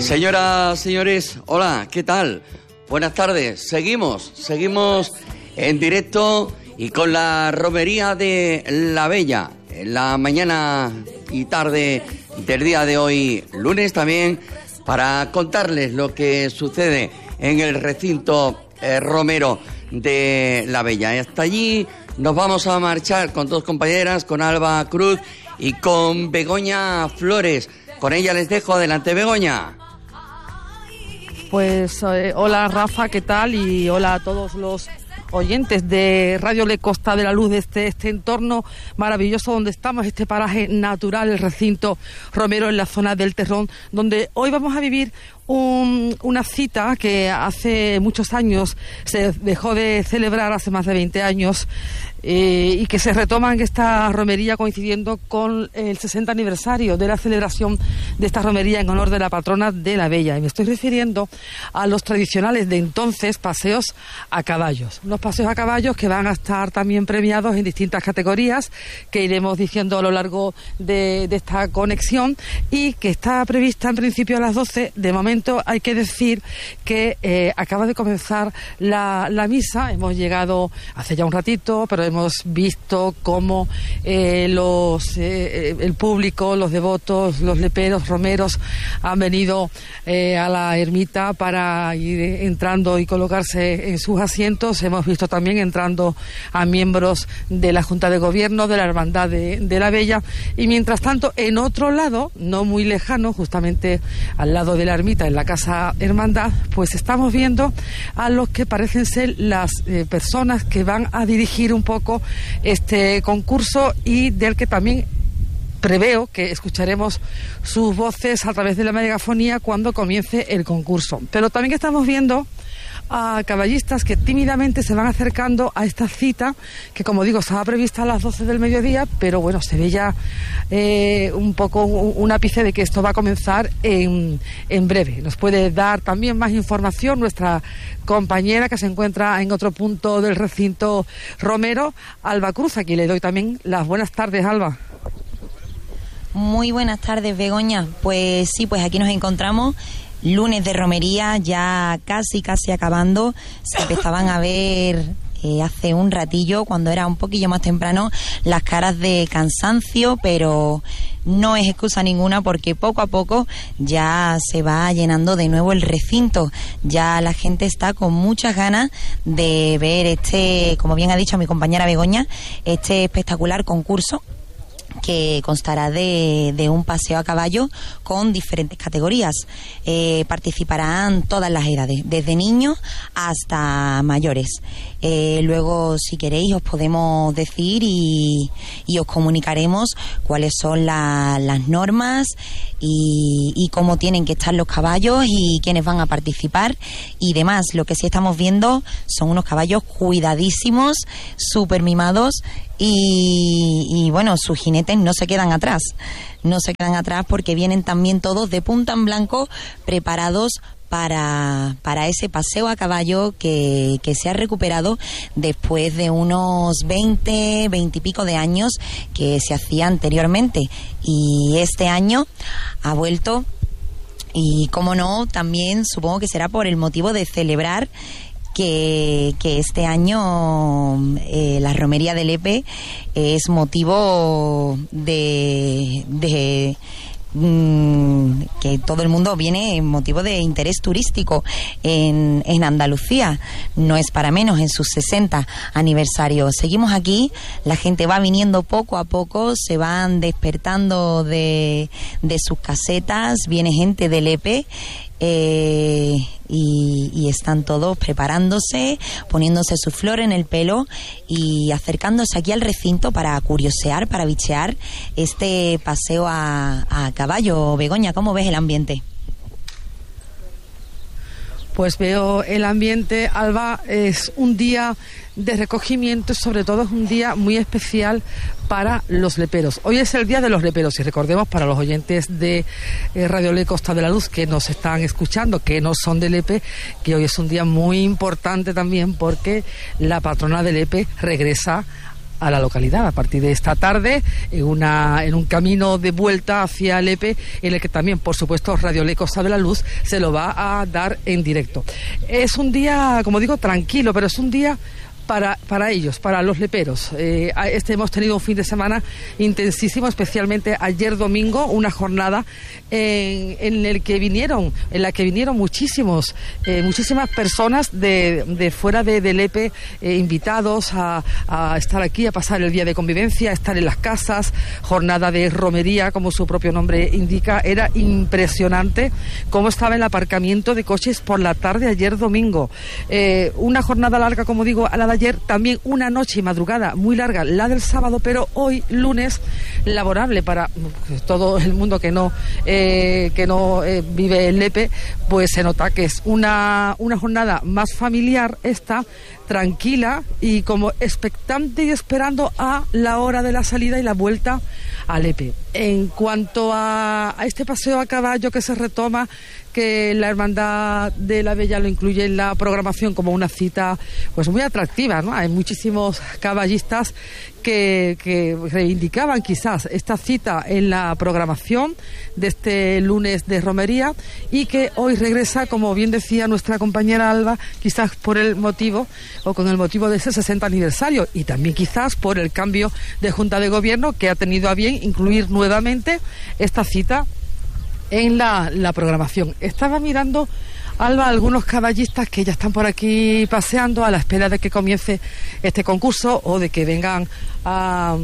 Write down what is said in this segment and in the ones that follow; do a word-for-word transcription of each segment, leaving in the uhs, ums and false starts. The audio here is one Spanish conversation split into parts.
Señoras, señores, hola, ¿qué tal? Buenas tardes, seguimos, seguimos en directo y con la romería de La Bella, en la mañana y tarde del día de hoy, lunes también, para contarles lo que sucede en el recinto eh, romero de La Bella. Hasta allí nos vamos a marchar con dos compañeras, con Alba Cruz y con Begoña Flores. Con ella les dejo. Adelante, Begoña. Pues eh, hola Rafa, ¿qué tal? Y hola a todos los oyentes de Radio Le Costa de la Luz, de este, este entorno maravilloso donde estamos, este paraje natural, el recinto romero en la zona del Terrón, donde hoy vamos a vivir un, una cita que hace muchos años se dejó de celebrar, hace más de veinte años, eh, y que se retoma en esta romería coincidiendo con el sesenta aniversario de la celebración de esta romería en honor de la patrona de La Bella. Y me estoy refiriendo a los tradicionales de entonces paseos a caballos. Unos paseos a caballos que van a estar también premiados en distintas categorías, que iremos diciendo a lo largo de, de esta conexión, y que está prevista en principio a las doce. De momento hay que decir que eh, acaba de comenzar la, la misa. Hemos llegado hace ya un ratito, pero hemos visto cómo eh, los eh, el público, los devotos, los leperos, romeros han venido eh, a la ermita para ir entrando y colocarse en sus asientos. Hemos visto también entrando a miembros de la Junta de Gobierno, de la Hermandad de, de La Bella, y mientras tanto, en otro lado, no muy lejano, justamente al lado de la ermita, en la Casa Hermandad, pues estamos viendo a los que parecen ser las eh, personas que van a dirigir un poco este concurso, y del que también preveo que escucharemos sus voces a través de la megafonía cuando comience el concurso. Pero también estamos viendo a caballistas que tímidamente se van acercando a esta cita, que, como digo, estaba prevista a las doce del mediodía, pero bueno, se ve ya eh, un poco un ápice de que esto va a comenzar en, en breve. Nos puede dar también más información nuestra compañera, que se encuentra en otro punto del recinto romero, Alba Cruz. Aquí le doy también las buenas tardes, Alba. Muy buenas tardes, Begoña. Pues sí, pues aquí nos encontramos. Lunes de romería, ya casi, casi acabando. Se empezaban a ver eh, hace un ratillo, cuando era un poquillo más temprano, las caras de cansancio, pero no es excusa ninguna, porque poco a poco ya se va llenando de nuevo el recinto. Ya la gente está con muchas ganas de ver este, como bien ha dicho mi compañera Begoña, este espectacular concurso, que constará de, de un paseo a caballo con diferentes categorías. Eh, participarán todas las edades, desde niños hasta mayores. Eh, luego, si queréis, os podemos decir y, y os comunicaremos cuáles son la, las normas y, y cómo tienen que estar los caballos y quiénes van a participar y demás. Lo que sí estamos viendo son unos caballos cuidadísimos, súper mimados. Y, y bueno, sus jinetes no se quedan atrás, no se quedan atrás porque vienen también todos de punta en blanco, preparados para, para ese paseo a caballo que, que se ha recuperado después de unos veinte, veinte y pico de años que se hacía anteriormente. Y este año ha vuelto, y cómo no, también supongo que será por el motivo de celebrar Que, que este año eh, la romería de Lepe es motivo de, de mmm, que todo el mundo viene en motivo de interés turístico en, en Andalucía. No es para menos, en sus sesenta aniversarios. Seguimos aquí, la gente va viniendo poco a poco, se van despertando de, de sus casetas, viene gente de Lepe. Eh, y, y están todos preparándose, poniéndose su flor en el pelo y acercándose aquí al recinto para curiosear, para bichear este paseo a, a caballo. Begoña, ¿cómo ves el ambiente? Pues veo el ambiente, Alba, es un día de recogimiento, sobre todo es un día muy especial para los leperos. Hoy es el día de los leperos, y recordemos, para los oyentes de eh, Radio Le Costa de la Luz que nos están escuchando, que no son de Lepe, que hoy es un día muy importante también porque la patrona de Lepe regresa a la localidad a partir de esta tarde en, una, en un camino de vuelta hacia Lepe, en el que también, por supuesto, Radio Le Costa de la Luz se lo va a dar en directo. Es un día, como digo, tranquilo, pero es un día Para, para ellos, para los leperos. Eh, este hemos tenido un fin de semana intensísimo, especialmente ayer domingo, una jornada en, en el que vinieron, en la que vinieron muchísimos, eh, muchísimas personas de, de fuera de, de Lepe, eh, invitados a, a estar aquí, a pasar el día de convivencia, a estar en las casas, jornada de romería, como su propio nombre indica. Era impresionante cómo estaba el aparcamiento de coches por la tarde ayer domingo. Eh, una jornada larga, como digo, a la de ayer, también una noche y madrugada muy larga, la del sábado, pero hoy, lunes, laborable para todo el mundo que no eh, que no eh, vive en Lepe, pues se nota que es una, una jornada más familiar esta, tranquila y como expectante y esperando a la hora de la salida y la vuelta a Lepe. En cuanto a, a este paseo a caballo que se retoma, que la Hermandad de la Bella lo incluye en la programación como una cita pues muy atractiva, ¿no? Hay muchísimos caballistas que, que reivindicaban quizás esta cita en la programación de este lunes de romería y que hoy regresa, como bien decía nuestra compañera Alba, quizás por el motivo o con el motivo de ese sesenta aniversario y también quizás por el cambio de Junta de Gobierno que ha tenido a bien incluir nuevamente esta cita en la, la programación. Estaba mirando, Alba, algunos caballistas que ya están por aquí paseando a la espera de que comience este concurso o de que vengan a,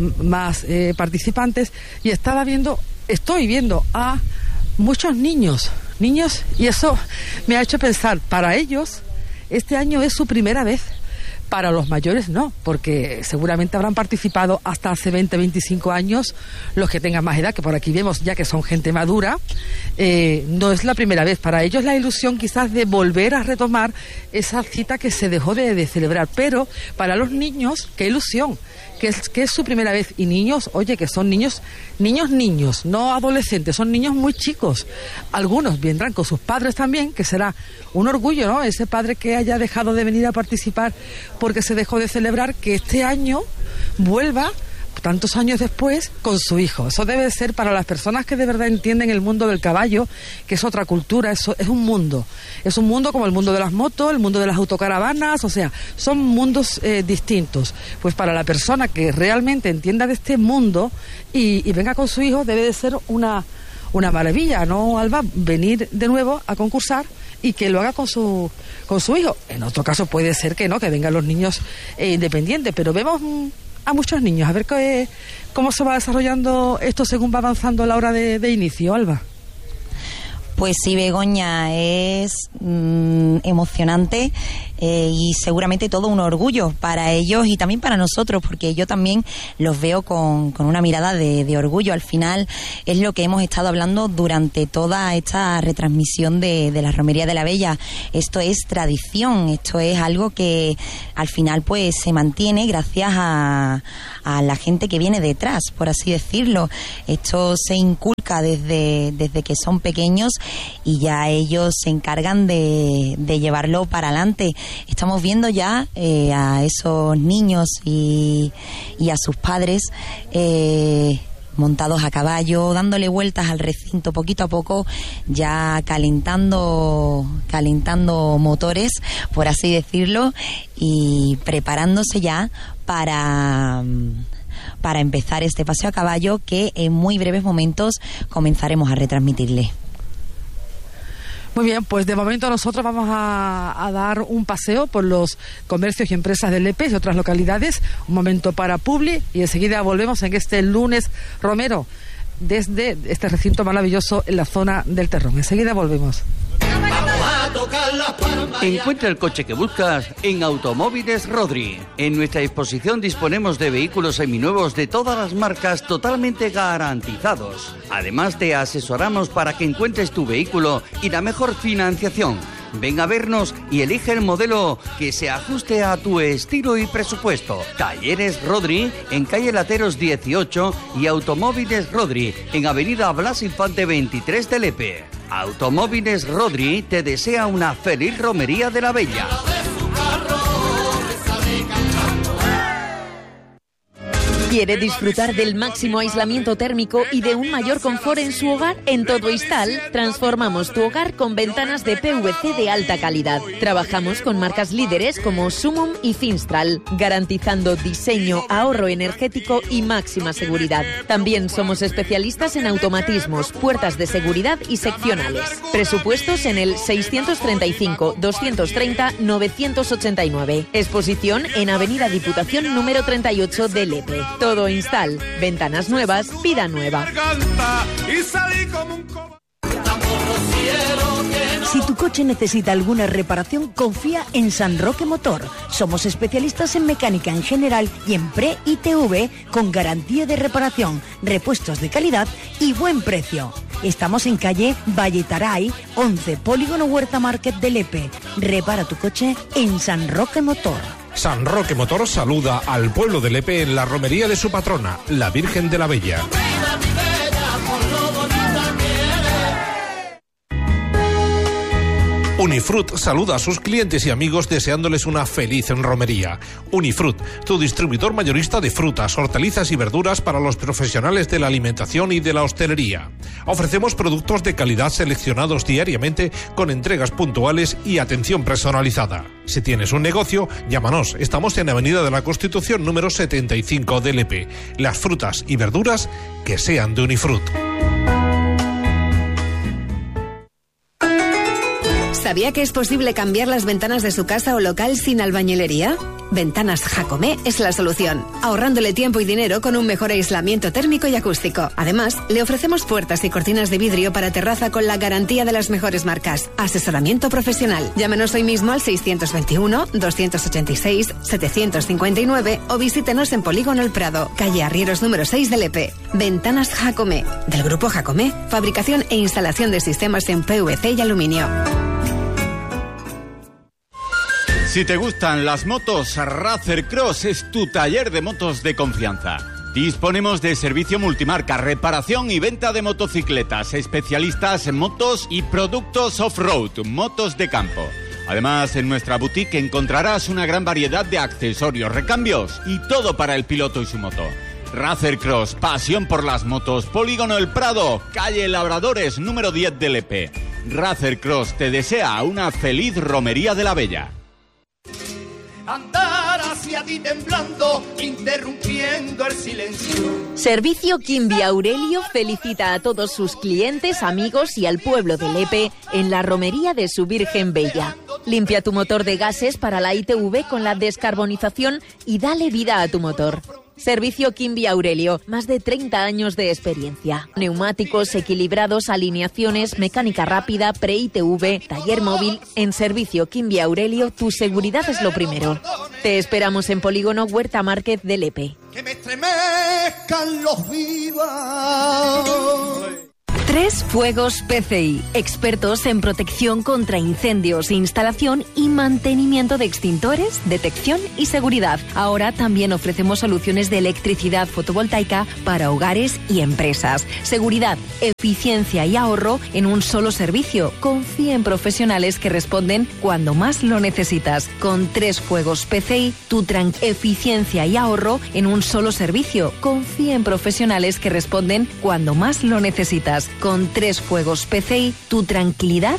más eh, participantes, y estaba viendo, estoy viendo a muchos niños, niños, y eso me ha hecho pensar, para ellos este año es su primera vez. Para los mayores no, porque seguramente habrán participado hasta hace veinte, veinticinco años los que tengan más edad, que por aquí vemos ya que son gente madura. Eh, no es la primera vez. Para ellos la ilusión quizás de volver a retomar esa cita que se dejó de, de celebrar, pero para los niños, qué ilusión, que es, que es su primera vez. Y niños, oye, que son niños, niños, niños, no adolescentes, son niños muy chicos. Algunos vendrán con sus padres también, que será un orgullo, ¿no? Ese padre que haya dejado de venir a participar porque se dejó de celebrar, que este año vuelva tantos años después con su hijo. Eso debe ser para las personas que de verdad entienden el mundo del caballo, que es otra cultura, eso es un mundo. Es un mundo como el mundo de las motos, el mundo de las autocaravanas, o sea, son mundos eh, distintos. Pues para la persona que realmente entienda de este mundo y, y venga con su hijo, debe de ser una, una maravilla, ¿no, Alba? Venir de nuevo a concursar y que lo haga con su con su hijo. En otro caso puede ser que no, que vengan los niños eh, independientes, pero vemos mm, a muchos niños. A ver qué, cómo se va desarrollando esto según va avanzando la hora de, de inicio, Alba. Pues sí, Begoña, es mmm, emocionante eh, y seguramente todo un orgullo para ellos y también para nosotros, porque yo también los veo con, con una mirada de, de orgullo. Al final es lo que hemos estado hablando durante toda esta retransmisión de, de la Romería de la Bella. Esto es tradición, esto es algo que al final pues se mantiene gracias a, a la gente que viene detrás, por así decirlo. Esto se inculca desde, desde que son pequeños y ya ellos se encargan de, de llevarlo para adelante. Estamos viendo ya eh, a esos niños y, y a sus padres eh, montados a caballo, dándole vueltas al recinto poquito a poco, ya calentando, calentando motores, por así decirlo, y preparándose ya para... para empezar este paseo a caballo que en muy breves momentos comenzaremos a retransmitirle. Muy bien, pues de momento nosotros vamos a, a dar un paseo por los comercios y empresas de Lepe y otras localidades, un momento para Publi, y enseguida volvemos en este lunes romero desde este recinto maravilloso en la zona del Terrón. Enseguida volvemos. Encuentra el coche que buscas en Automóviles Rodri. En nuestra exposición disponemos de vehículos seminuevos de todas las marcas totalmente garantizados. Además te asesoramos para que encuentres tu vehículo y la mejor financiación. Ven a vernos y elige el modelo que se ajuste a tu estilo y presupuesto. Talleres Rodri en calle Lateros dieciocho y Automóviles Rodri en avenida Blas Infante veintitrés de Lepe. Automóviles Rodri te desea una feliz romería de la Bella. ¿Quiere disfrutar del máximo aislamiento térmico y de un mayor confort en su hogar? En Todo Instal transformamos tu hogar con ventanas de P V C de alta calidad. Trabajamos con marcas líderes como Sumum y Finstral, garantizando diseño, ahorro energético y máxima seguridad. También somos especialistas en automatismos, puertas de seguridad y seccionales. Presupuestos en el seiscientos treinta y cinco, doscientos treinta, novecientos ochenta y nueve. Exposición en Avenida Diputación número treinta y ocho de Lepe. Todo Instal. Ventanas nuevas, vida nueva. Si tu coche necesita alguna reparación, confía en San Roque Motor. Somos especialistas en mecánica en general y en pre-I T V con garantía de reparación, repuestos de calidad y buen precio. Estamos en calle Valletaray, once, Polígono Huerta Market de Lepe. Repara tu coche en San Roque Motor. San Roque Motor saluda al pueblo de Lepe en la romería de su patrona, la Virgen de la Bella. Unifrut saluda a sus clientes y amigos deseándoles una feliz romería. Unifrut, tu distribuidor mayorista de frutas, hortalizas y verduras para los profesionales de la alimentación y de la hostelería. Ofrecemos productos de calidad seleccionados diariamente con entregas puntuales y atención personalizada. Si tienes un negocio, llámanos. Estamos en Avenida de la Constitución número setenta y cinco de Lepe. Las frutas y verduras que sean de Unifrut. ¿Sabía que es posible cambiar las ventanas de su casa o local sin albañilería? Ventanas Jacomé es la solución, ahorrándole tiempo y dinero con un mejor aislamiento térmico y acústico. Además, le ofrecemos puertas y cortinas de vidrio para terraza con la garantía de las mejores marcas. Asesoramiento profesional. Llámenos hoy mismo al seiscientos veintiuno, doscientos ochenta y seis, setecientos cincuenta y nueve o visítenos en Polígono El Prado, calle Arrieros número seis de Lepe. Ventanas Jacomé, del grupo Jacomé, fabricación e instalación de sistemas en P V C y aluminio. Si te gustan las motos, Racer Cross es tu taller de motos de confianza. Disponemos de servicio multimarca, reparación y venta de motocicletas, especialistas en motos y productos off-road, motos de campo. Además, en nuestra boutique encontrarás una gran variedad de accesorios, recambios y todo para el piloto y su moto. Racer Cross, pasión por las motos, Polígono El Prado, calle Labradores, número diez de Lepe. Racer Cross te desea una feliz romería de la Bella. Andar hacia ti temblando, interrumpiendo el silencio. Servicio Quimby Aurelio felicita a todos sus clientes, amigos y al pueblo de Lepe en la romería de su Virgen Bella. Limpia tu motor de gases para la I T V con la descarbonización y dale vida a tu motor. Servicio Quimby Aurelio, más de treinta años de experiencia. Neumáticos equilibrados, alineaciones, mecánica rápida, pre-I T V, taller móvil. En Servicio Quimby Aurelio, tu seguridad es lo primero. Te esperamos en Polígono Huerta Market de Lepe. Que me estremezcan los vivos. Tres Fuegos P C I, expertos en protección contra incendios, instalación y mantenimiento de extintores, detección y seguridad. Ahora también ofrecemos soluciones de electricidad fotovoltaica para hogares y empresas. Seguridad, eficiencia y ahorro en un solo servicio. Confía en profesionales que responden cuando más lo necesitas. Con Tres Fuegos P C I, tu tran- eficiencia y ahorro en un solo servicio. Confía en profesionales que responden cuando más lo necesitas. Con Tres Fuegos P C I, tu tranquilidad